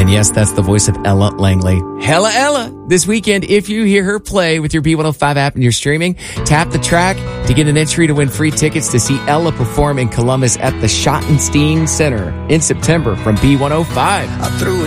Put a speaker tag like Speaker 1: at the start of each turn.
Speaker 1: And yes, that's the voice of Ella Langley. Hella Ella. This weekend, if you hear her play with your B105 app and you're streaming, tap the track to get an entry to win free tickets to see Ella perform in Columbus at the Schottenstein Center in September from B105.
Speaker 2: I threw